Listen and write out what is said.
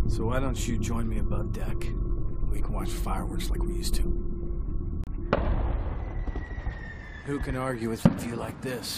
So why don't you join me above deck? We can watch fireworks like we used to. Who can argue with a view like this?